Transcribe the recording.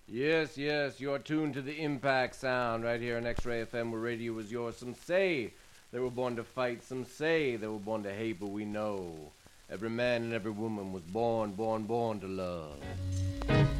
Yes, yes, you're tuned to the impact sound right here on X-Ray FM where radio is yours. Some say they were born to fight, some say they were born to hate, but we know every man and every woman was born to love.